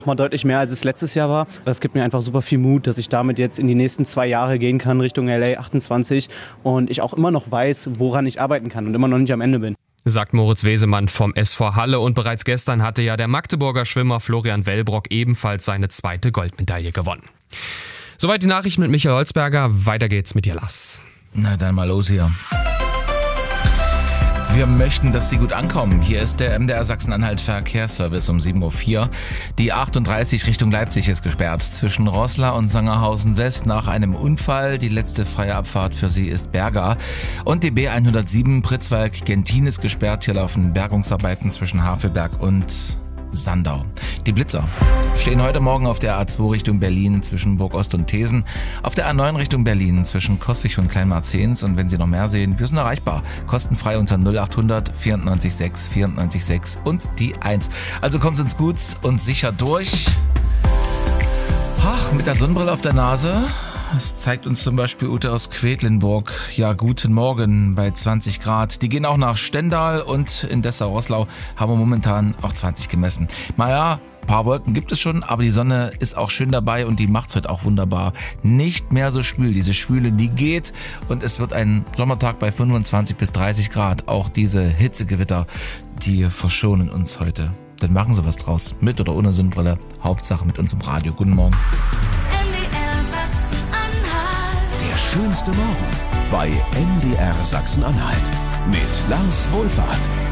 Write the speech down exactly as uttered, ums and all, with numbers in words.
Mal deutlich mehr, als es letztes Jahr war. Das gibt mir einfach super viel Mut, dass ich damit jetzt in die nächsten zwei Jahre gehen kann, Richtung L A achtundzwanzig. Und ich auch immer noch weiß, woran ich arbeiten kann und immer noch nicht am Ende bin. Sagt Moritz Wesemann vom S V Halle. Und bereits gestern hatte ja der Magdeburger Schwimmer Florian Wellbrock ebenfalls seine zweite Goldmedaille gewonnen. Soweit die Nachrichten mit Michael Holzberger. Weiter geht's mit dir, Lars. Na dann mal los hier. Wir möchten, dass Sie gut ankommen. Hier ist der M D R Sachsen-Anhalt Verkehrsservice um sieben Uhr vier. Die achtunddreißig Richtung Leipzig ist gesperrt. Zwischen Roßla und Sangerhausen West nach einem Unfall. Die letzte freie Abfahrt für Sie ist Berga. Und die B hundertsieben Pritzwalk-Gentin ist gesperrt. Hier laufen Bergungsarbeiten zwischen Havelberg und Sandau. Die Blitzer stehen heute Morgen auf der A zwei Richtung Berlin zwischen Burgost und Thesen, auf der A neun Richtung Berlin zwischen Coswig und Kleinmarzens. Und wenn Sie noch mehr sehen, wir sind erreichbar. Kostenfrei unter null achthundert vierundneunzig sechs vierundneunzig sechs und die eins. Also kommen Sie uns gut und sicher durch. Ach, mit der Sonnenbrille auf der Nase. Das zeigt uns zum Beispiel Ute aus Quedlinburg. Ja, guten Morgen bei zwanzig Grad. Die gehen auch nach Stendal und in Dessau-Roßlau haben wir momentan auch zwanzig gemessen. Naja, ein paar Wolken gibt es schon, aber die Sonne ist auch schön dabei und die macht's heute auch wunderbar. Nicht mehr so schwül. Diese Schwüle, die geht und es wird ein Sommertag bei fünfundzwanzig bis dreißig Grad. Auch diese Hitzegewitter, die verschonen uns heute. Dann machen Sie was draus. Mit oder ohne Sonnenbrille. Hauptsache mit uns im Radio. Guten Morgen. Der schönste Morgen bei M D R Sachsen-Anhalt mit Lars Wohlfahrt.